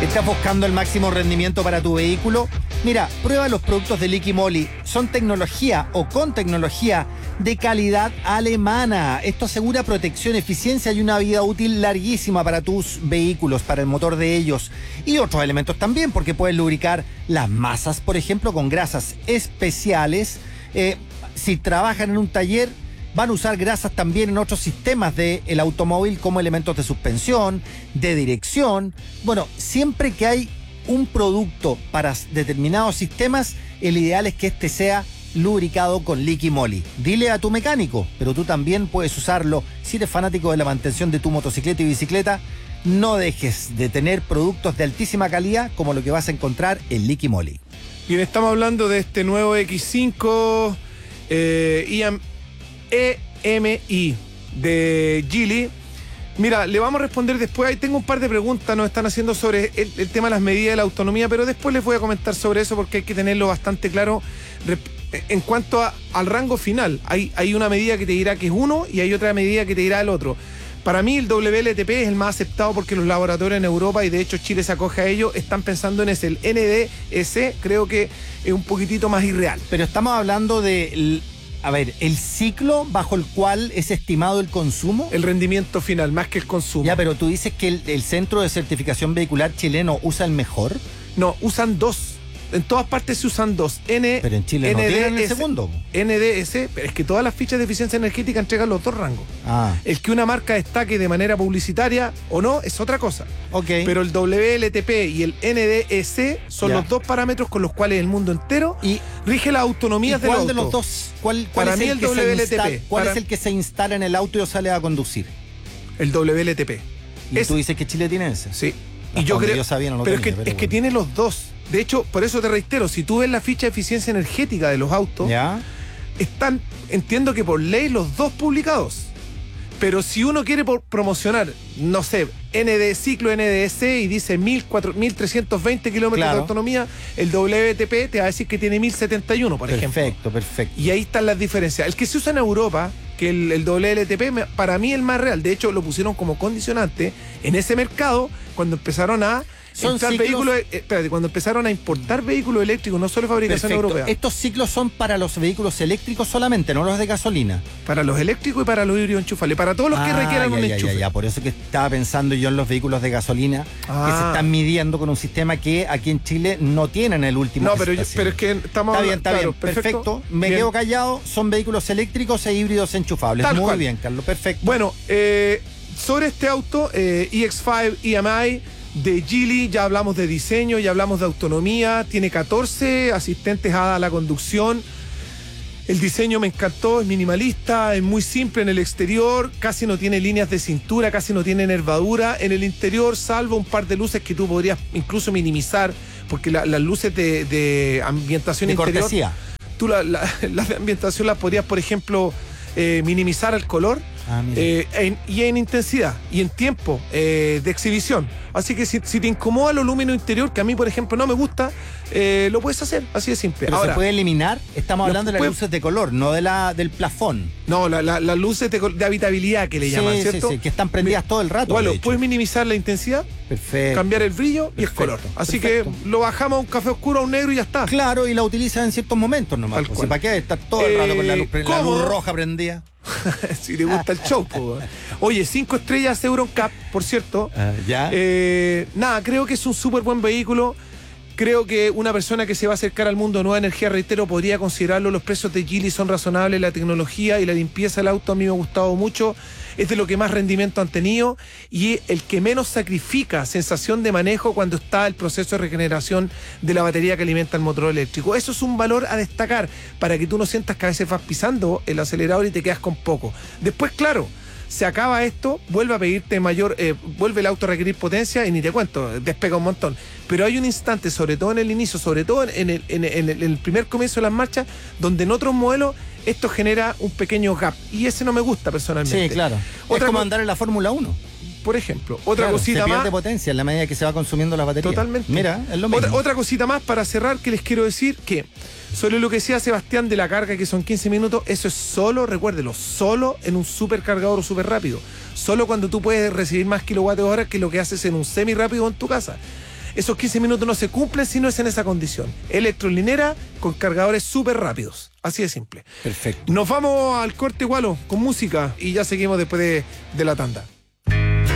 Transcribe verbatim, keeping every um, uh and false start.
¿Estás buscando el máximo rendimiento para tu vehículo? Mira, prueba los productos de Liqui Moly. Son tecnología o con tecnología de calidad alemana. Esto asegura protección, eficiencia y una vida útil larguísima para tus vehículos, para el motor de ellos. Y otros elementos también, porque puedes lubricar las masas, por ejemplo, con grasas especiales. Eh, si trabajan en un taller, van a usar grasas también en otros sistemas del automóvil, como elementos de suspensión, de dirección. Bueno, siempre que hay un producto para determinados sistemas, el ideal es que este sea lubricado con Liqui Moly. Dile a tu mecánico, pero tú también puedes usarlo. Si eres fanático de la mantención de tu motocicleta y bicicleta, no dejes de tener productos de altísima calidad como lo que vas a encontrar en Liqui Moly. Bien, estamos hablando de este nuevo equis cinco eh, E M I de Geely. Mira, le vamos a responder después. Ahí tengo un par de preguntas, nos están haciendo sobre el, el tema de las medidas de la autonomía, pero después les voy a comentar sobre eso porque hay que tenerlo bastante claro. En cuanto a, al rango final, hay, hay una medida que te dirá que es uno y hay otra medida que te dirá el otro. Para mí el W L T P es el más aceptado porque los laboratorios en Europa, y de hecho Chile se acoge a ello, están pensando en ese. El N D S creo que es un poquitito más irreal. Pero estamos hablando de... A ver, ¿el ciclo bajo el cual es estimado el consumo? El rendimiento final, más que el consumo. Ya, pero tú dices que el, el Centro de Certificación Vehicular chileno usa el mejor. No, usan dos. En todas partes se usan dos. N, pero en Chile N D S, no tienen el segundo. N D S, pero es que todas las fichas de eficiencia energética entregan los dos rangos. Ah. El que una marca destaque de manera publicitaria o no es otra cosa. Ok. Pero el W L T P y el N D S son ya. los dos parámetros con los cuales el mundo entero y rige las autonomías del auto. ¿Cuál de los dos? ¿Cuál, cuál para es mí el, el W L T P. Instala, ¿Cuál para... es el que se instala en el auto y sale a conducir? El W L T P. ¿Y es... tú dices que Chile tiene ese? Sí. Hasta y yo creo. Yo sabía, no lo pero tenía, es, que, pero es bueno. que tiene los dos. De hecho, por eso te reitero, si tú ves la ficha de eficiencia energética de los autos, ¿ya? Están, entiendo que por ley, los dos publicados. Pero si uno quiere por promocionar, no sé, N D ciclo N D S y dice mil trescientos veinte kilómetros claro. de autonomía, el W L T P te va a decir que tiene mil setenta y uno, por perfecto, ejemplo. Perfecto, perfecto. Y ahí están las diferencias. El que se usa en Europa, que el, el W L T P, para mí el más real. De hecho, lo pusieron como condicionante en ese mercado cuando empezaron a... Son ciclos... vehículos, eh, espérate, cuando empezaron a importar vehículos eléctricos, no solo de fabricación perfecto. europea. Estos ciclos son para los vehículos eléctricos solamente, no los de gasolina. Para los eléctricos y para los híbridos enchufables, para todos los ah, que requieran ya, un ya, enchufe. Ya, ya, por eso que estaba pensando yo en los vehículos de gasolina ah. que se están midiendo con un sistema que aquí en Chile no tienen el último. No, pero, yo, pero es que estamos... Está bien, está claro, bien, perfecto. perfecto. Me bien. quedo callado, son vehículos eléctricos e híbridos enchufables. Tal Muy cual. bien, Carlos, perfecto. Bueno, eh, sobre este auto, eh, E X cinco E M I... de Geely, ya hablamos de diseño, ya hablamos de autonomía, tiene catorce asistentes a la conducción. El diseño me encantó, es minimalista, es muy simple en el exterior, casi no tiene líneas de cintura, casi no tiene nervadura en el interior, salvo un par de luces que tú podrías incluso minimizar, porque la, las luces de, de ambientación de interior, cortesía. Tú las la, la de ambientación las podrías, por ejemplo, eh, minimizar el color. Ah, eh, en, y en intensidad y en tiempo eh, de exhibición. Así que si, si te incomoda lo lumino interior, que a mí por ejemplo no me gusta, eh, lo puedes hacer, así de simple. Pero ahora, se puede eliminar, estamos hablando de las puede... luces de color, no de la del plafón. No, las la, la luces de, de habitabilidad que le sí, llaman, ¿cierto? Sí, sí, que están prendidas Mi... todo el rato. Bueno, puedes minimizar la intensidad, perfecto, cambiar el brillo perfecto, y el color. Así perfecto. que lo bajamos a un café oscuro, a un negro y ya está. Claro, y la utilizas en ciertos momentos nomás. Pues, ¿para qué estar todo el rato eh, con la luz, la luz roja prendida? Si te gusta el show, pues. Oye, cinco estrellas Euroncap, por cierto. Uh, ya. Eh, nada, creo que es un súper buen vehículo. Creo que una persona que se va a acercar al mundo de nueva energía, reitero, podría considerarlo. Los precios de Geely son razonables, la tecnología y la limpieza del auto a mí me ha gustado mucho. Es de lo que más rendimiento han tenido y el que menos sacrifica sensación de manejo cuando está el proceso de regeneración de la batería que alimenta el motor eléctrico. Eso es un valor a destacar para que tú no sientas que a veces vas pisando el acelerador y te quedas con poco. Después, claro, se acaba esto, vuelve a pedirte mayor, eh, vuelve el auto a requerir potencia y ni te cuento, despega un montón. Pero hay un instante, sobre todo en el inicio, sobre todo en el, en el, en el primer comienzo de las marchas, donde en otros modelos esto genera un pequeño gap. Y ese no me gusta personalmente. Sí, claro. Otra es como co- andar en la Fórmula uno. Por ejemplo, otra claro, cosita se pierde más. potencia en la medida que se va consumiendo la batería. Totalmente. Mira, es lo mismo. Otra, otra cosita más para cerrar que les quiero decir que sobre lo que decía Sebastián de la carga, que son quince minutos, eso es solo, recuérdelo, solo en un supercargador o súper rápido. Solo cuando tú puedes recibir más kilovatios hora que lo que haces en un semi rápido en tu casa. esos quince minutos no se cumplen si no es en esa condición. Electrolinera con cargadores súper rápidos. Así de simple. Perfecto. Nos vamos al corte, Gualo, con música y ya seguimos después de, de la tanda.